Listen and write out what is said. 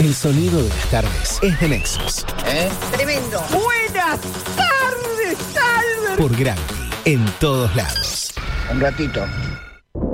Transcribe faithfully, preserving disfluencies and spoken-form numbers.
El sonido de las tardes es de Nexos. ¿Eh? Tremendo. Buenas tardes, Albert. Por Gravity, en todos lados. Un ratito.